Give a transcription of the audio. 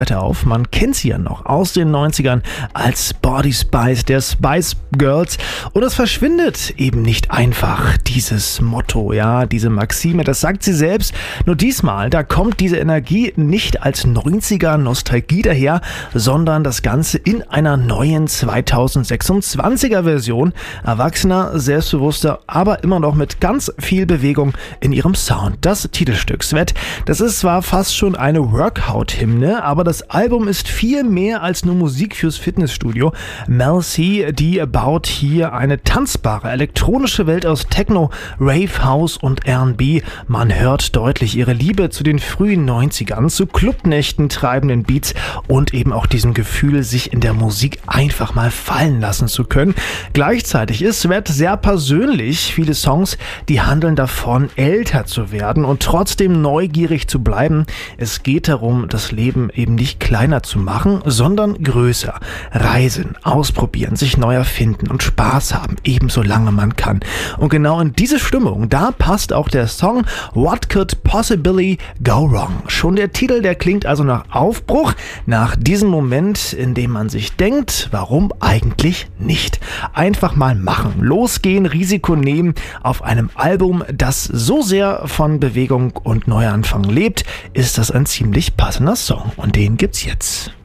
auf. Man kennt sie ja noch aus den 90ern als Body Spice der Spice Girls und es verschwindet eben nicht einfach, dieses Motto, ja, diese Maxime, das sagt sie selbst. Nur diesmal, da kommt diese Energie nicht als 90er Nostalgie daher, sondern das Ganze in einer neuen 2026er Version, erwachsener, selbstbewusster, aber immer noch mit ganz viel Bewegung in ihrem Sound. Das Titelstück Sweat, das ist zwar fast schon eine Workout-Hymne, aber das Album ist viel mehr als nur Musik fürs Fitnessstudio. Mel C, die baut hier eine tanzbare elektronische Welt aus Techno, Rave, House und R&B. Man hört deutlich ihre Liebe zu den frühen 90ern, zu Clubnächten, treibenden Beats und eben auch diesem Gefühl, sich in der Musik einfach mal fallen lassen zu können. Gleichzeitig ist Sweat sehr persönlich. Viele Songs, die handeln davon, älter zu werden und trotzdem neugierig zu bleiben. Es geht darum, das Leben eben nicht kleiner zu machen, sondern größer. Reisen, ausprobieren, sich neu erfinden und Spaß haben, ebenso lange man kann. Und genau in diese Stimmung, da passt auch der Song What Could Possibly Go Wrong. Schon der Titel, der klingt also nach Aufbruch, nach diesem Moment, in dem man sich denkt, warum eigentlich nicht? Einfach mal machen, losgehen, Risiko nehmen. Auf einem Album, das so sehr von Bewegung und Neuanfang lebt, ist das ein ziemlich passender Song. Und den gibt's jetzt.